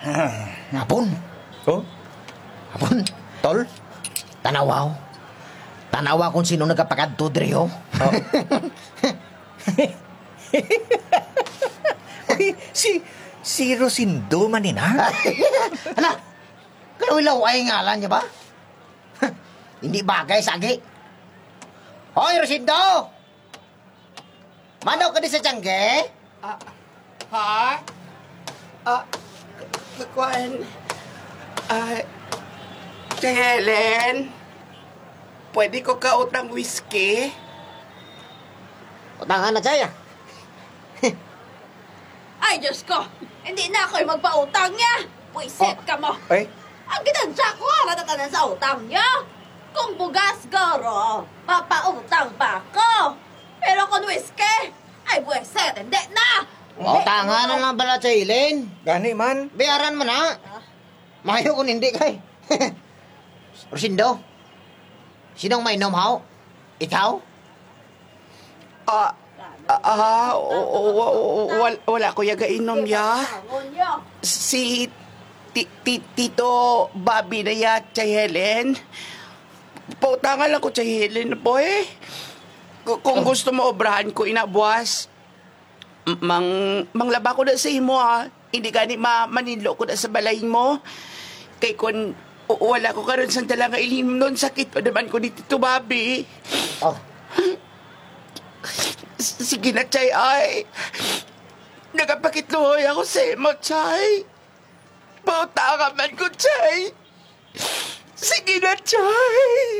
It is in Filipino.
Hapon. Oh? Hapon. Tol. Tanawaw. Tanawa kung sino nagkapakadto diri ho. Oh. Uy, si Rosindo manin, ha? Ala. Kaya ilaw ay ngalan niya ba? Hindi bagay sagi. Hoy, Rosindo! Manaw ka di sa tiyangge? Ha? Kuan. Tia Helen, pwede ko kautang whiskey? Utangan na siya. Ay, Diyos ko! Hindi na ako'y magpautang niya! Puisit ka mo! Ay, Ang ginansya ko, natatanan sa utang niya! Kung bugas, goro, papautang pa ako! Pero kung whiskey, ay puisit, hindi na! Utangan na lang pala sa ilin. gani man. Bayaran mo na. Mayo kung hindi kay. Rosindo, sinong mainom haw? Ikaw? Wala ko yaga inom ya. Tangon niya! Si Tito Bobby na ya, Tia Helen. Pautangan lang ko, Tia Helen, boy. Kung gusto mo obrahan ko, inabuas, manglaba ko na sa imo, ha. Hindi gani maninlo ko na sa balay mo. Kay kun wala ko karon sang dala nga ilim nun, sakit pa naman ko ni Tito Bobby. Oh. Sige na, Chay, ay. Nagapakitluhoy ako sa imo, Chay. Pautangan man ko, Chay. Sige na, Chay.